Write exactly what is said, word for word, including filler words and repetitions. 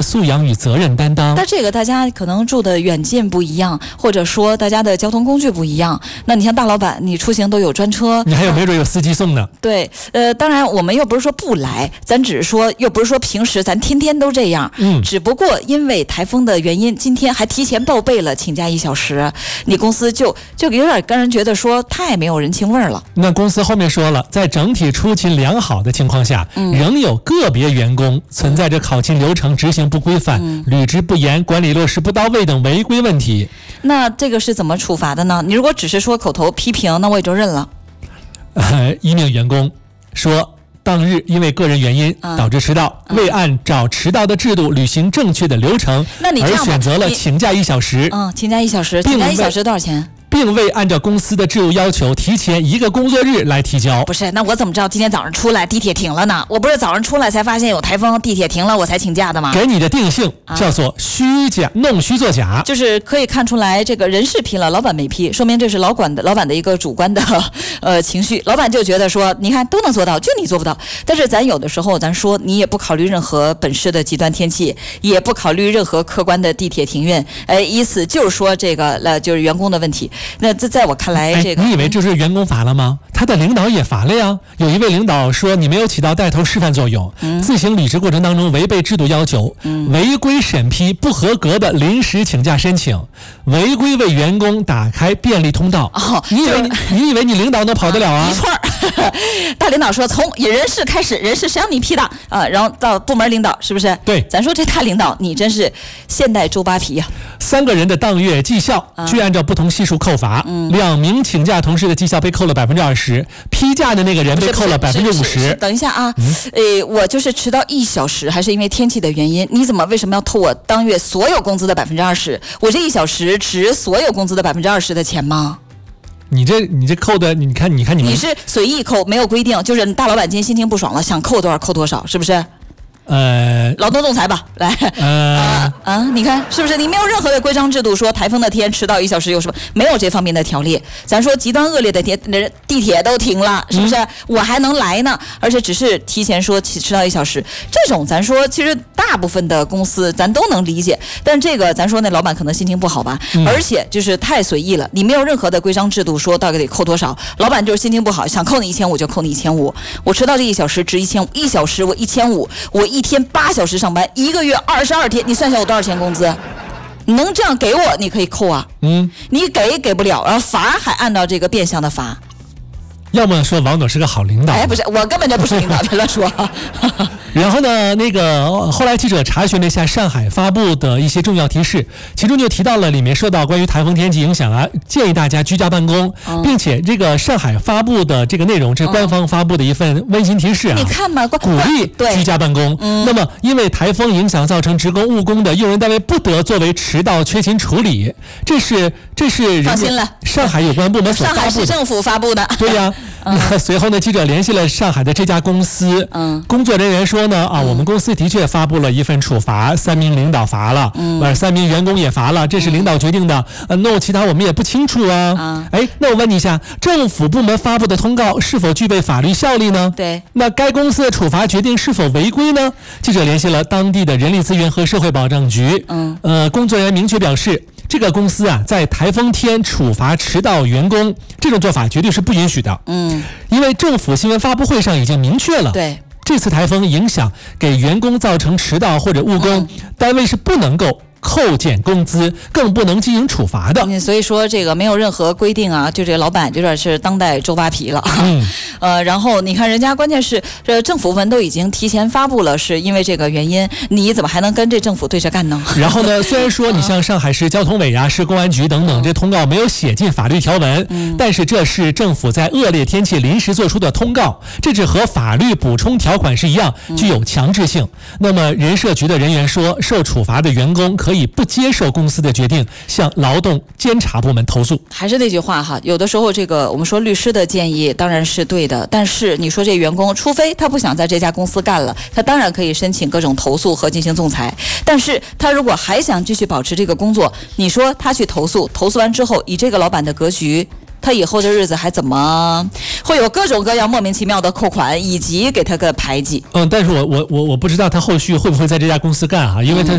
素养与责任担当。 但这个大家可能住的远近不一样，或者说大家的交通工具不一样。那你像大老板，你出行都有专车， 你还有没准有司机送呢。 对，呃，当然我们又不是说不来，咱只是说，又不是说平时咱天天都这样， 嗯， 只不过因为台风的原因，今天还提前报备了请假一小时，你公司就就有点让人觉得说太没有人情味儿了。 那公司后面说了，在整体出勤良好的情况下，嗯、仍有个别员工存在着考勤流程执行不规范、嗯、履职不严、管理落实不到位等违规问题。 那这个是怎么处罚的呢？你如果只是说口头批评，那我也就认了。 呃，一名员工说，当日因为个人原因导致迟到，嗯、未按照迟到的制度履行正确的流程， 那你而选择了请假一小时。 嗯，请假一小时，请假一小时多少钱？ 并未按照公司的制度要求提前一个工作日来提交。 不是，那我怎么知道今天早上出来地铁停了呢？我不是早上出来才发现有台风，地铁停了，我才请假的吗？ 给你的定性叫做虚假、啊、弄虚作假， 就是可以看出来这个人事批了，老板没批，说明这是老管的老板的一个主观的呃情绪。老板就觉得说，你看都能做到，就你做不到。但是咱有的时候咱说，你也不考虑任何本市的极端天气，也不考虑任何客观的地铁停运，呃，意思就是说这个呃就是员工的问题。那这在我看来，这个、 哎、你以为就是员工罚了吗？他的领导也罚了呀。有一位领导说，你没有起到带头示范作用，嗯、自行履职过程当中违背制度要求，嗯、违规审批不合格的临时请假申请，违规为员工打开便利通道。哦，你以为你你以为你领导能跑得了啊？ 一串儿，大领导说从引人事开始，人事谁让你批的啊？然后到部门领导，是不是？ 对， 咱说这大领导，你真是现代周扒皮呀、 啊。三个人的当月绩效据按照不同系数扣罚。嗯两名请假同事的绩效被扣了百分之二十，批假的那个人被扣了百分之五十。 等一下啊，嗯、呃，我就是迟到一小时，还是因为天气的原因？你怎么为什么要扣我当月所有工资的百分之二十？我这一小时值所有工资的百分之二十的钱吗？ 你这你这扣的，你看你看你们你是随意扣，没有规定，就是大老板今天心情不爽了，想扣多少扣多少，是不是？ 呃， 劳动仲裁吧，来， 呃啊啊，你看是不是？你没有任何的规章制度说台风的天迟到一小时有什么？没有这方面的条例。咱说极端恶劣的铁地铁都停了，是不是？嗯、我还能来呢？而且只是提前说迟到一小时，这种咱说其实大部分的公司咱都能理解，但这个咱说那老板可能心情不好吧，嗯、而且就是太随意了，你没有任何的规章制度说到底得扣多少，老板就是心情不好，想扣你一千五就扣你一千五，我迟到这一小时值一千五，一小时我一千五，我一。一天八小时上班，一个月二十二天，你算一下我多少钱工资？你能这样给我，你可以扣啊。嗯，你给给不了，然后罚还按照这个变相的罚。 要么说王总是个好领导， 哎，不是，我根本就不是领导，别乱说。 然后呢，那个后来记者查询了一下上海发布的一些重要提示，其中就提到了里面说到关于台风天气影响啊，建议大家居家办公，嗯、并且这个上海发布的这个内容，这是官方发布的一份温馨提示啊， 你看吧， 鼓励居家办公。 嗯、 那么因为台风影响造成职工误工的用人单位不得作为迟到缺勤处理，这是这是放心了， 上海有关部门所发布的， 上海市政府发布的。 对呀、啊。嗯、那随后呢，记者联系了上海的这家公司，嗯，工作人员说呢，啊，嗯、我们公司的确发布了一份处罚，三名领导罚了，嗯，呃，三名员工也罚了，这是领导决定的，呃，那其他我们也不清楚啊，啊，哎，那我问你一下，政府部门发布的通告是否具备法律效力呢？ 对， 那该公司的处罚决定是否违规呢？记者联系了当地的人力资源和社会保障局，嗯，呃，工作人员明确表示，这个公司啊，在台风天处罚迟到员工这种做法绝对是不允许的。嗯，因为政府新闻发布会上已经明确了， 对这次台风影响给员工造成迟到或者误工，嗯、单位是不能够扣减工资，更不能进行处罚的。 所以说这个没有任何规定啊，就这个老板有点是当代周扒皮了。嗯，呃，然后你看人家关键是这政府部门都已经提前发布了，是因为这个原因，你怎么还能跟这政府对着干呢？ 然后呢，虽然说你像上海市交通委啊、市公安局等等，这通告没有写进法律条文，嗯、但是这是政府在恶劣天气临时做出的通告，这只和法律补充条款是一样，具有强制性。嗯、那么人社局的人员说，受处罚的员工可以不接受公司的决定，向劳动监察部门投诉。 还是那句话哈，有的时候这个我们说律师的建议当然是对的，但是你说这员工，除非他不想在这家公司干了，他当然可以申请各种投诉和进行仲裁。但是他如果还想继续保持这个工作，你说他去投诉，投诉完之后，以这个老板的格局，他以后的日子还怎么会有各种各样莫名其妙的扣款，以及给他个排挤。 嗯，但是我我我我不知道他后续会不会在这家公司干啊，因为他